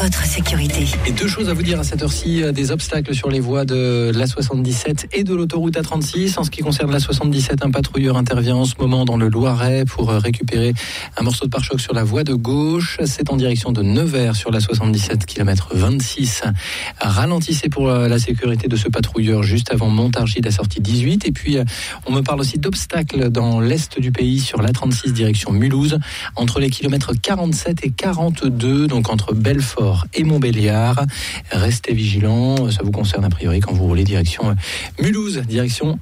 votre sécurité. Et deux choses à vous dire à cette heure-ci, des obstacles sur les voies de l'A77 et de l'autoroute A36. En ce qui concerne l'A77, un patrouilleur intervient en ce moment dans le Loiret pour récupérer un morceau de pare-choc sur la voie de gauche. C'est en direction de Nevers sur l'A77, kilomètre 26. Ralentissez pour la sécurité de ce patrouilleur juste avant Montargis, la sortie 18. Et puis, on me parle aussi d'obstacles dans l'est du pays sur l'A36 direction Mulhouse, entre les kilomètres 47 et 42, donc entre Belfort et Montbéliard. Restez vigilants, ça vous concerne a priori quand vous roulez direction Mulhouse, direction